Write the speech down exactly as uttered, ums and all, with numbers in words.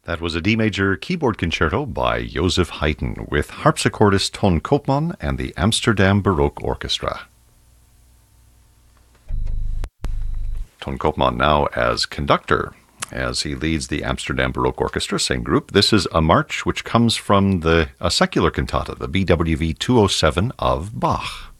That was a D major keyboard concerto by Joseph Haydn with harpsichordist Ton Koopman and the Amsterdam Baroque Orchestra. Ton Koopman now as conductor, as he leads the Amsterdam Baroque Orchestra, same group. This is a march which comes from the a secular cantata, the B W V two oh seven of Bach.